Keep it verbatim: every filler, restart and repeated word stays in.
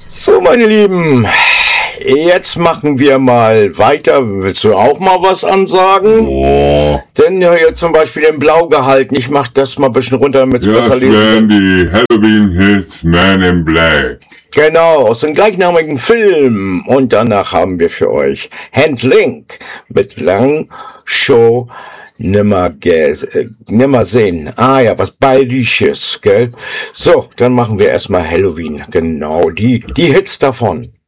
So, meine Lieben, jetzt machen wir mal weiter. Willst du auch mal was ansagen? Oh. Denn ja, hier zum Beispiel den Blau gehalten. Ich mach das mal ein bisschen runter, damit es Ja, besser das lesen wären wird. die Halloween-Hits Man in Black. Genau, aus dem gleichnamigen Film. Und danach haben wir für euch Hand Link mit Lang Show nimmer, äh, nimmer sehen. Ah ja, was Bayerisches, gell? So, dann machen wir erstmal Halloween. Genau, die, die Hits davon.